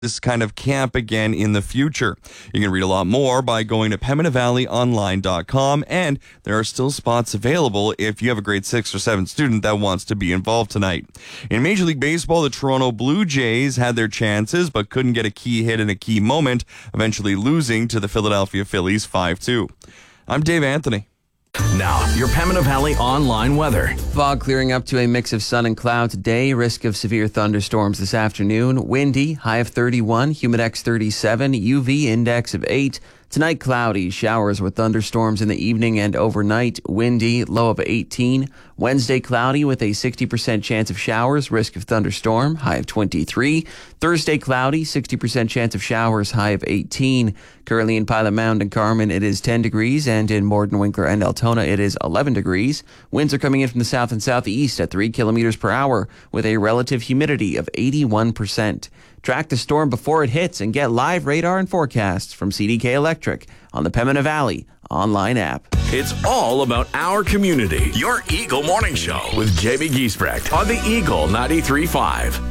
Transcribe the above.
this kind of camp again in the future. You can read a lot more by going to PembinaValleyOnline.com, and there are still spots available if you have a grade 6 or 7 student that wants to be involved tonight. In Major League Baseball, the Toronto Blue Jays had their chances but couldn't get a key hit in a key moment, eventually losing to the Philadelphia Phillies 5-2. I'm Dave Anthony. Now, your Pembina Valley online weather. Fog clearing up to a mix of sun and cloud today. Risk of severe thunderstorms this afternoon. Windy, high of 31, humidex 37, UV index of 8. Tonight, cloudy, showers with thunderstorms in the evening and overnight. Windy, low of 18. Wednesday, cloudy with a 60% chance of showers, risk of thunderstorm, high of 23. Thursday, cloudy, 60% chance of showers, high of 18. Currently in Pilot Mound and Carmen, it is 10 degrees, and in Morden, Winkler, and Altona, it is 11 degrees. Winds are coming in from the south and southeast at 3 kilometers per hour with a relative humidity of 81%. Track the storm before it hits and get live radar and forecasts from CDK Electric on the Pembina Valley online app. It's all about our community. Your Eagle Morning Show with Jamie Giesbrecht on the Eagle 93.5.